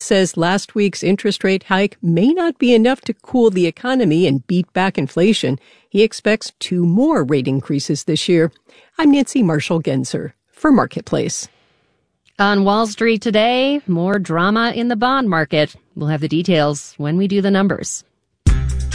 says last week's interest rate hike may not be enough to cool the economy and beat back inflation. He expects 2 more rate increases this year. I'm Nancy Marshall-Genzer for Marketplace. On Wall Street today, more drama in the bond market. We'll have the details when we do the numbers.